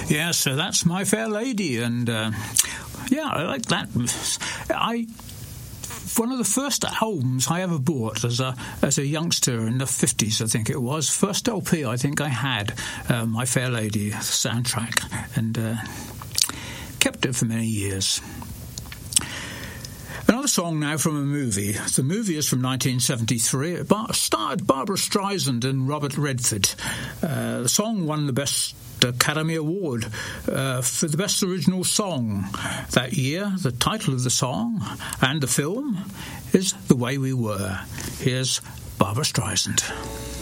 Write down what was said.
Yeah, so that's My Fair Lady, and yeah, I like that. One of the first albums I ever bought as a youngster in the 50s, I think it was. First LP I think I had, My Fair Lady, the soundtrack, and kept it for many years. Another song now from a movie. The movie is from 1973. It starred Barbra Streisand and Robert Redford. The song won the Best Academy Award for the Best Original Song that year. The title of the song and the film is The Way We Were. Here's Barbra Streisand.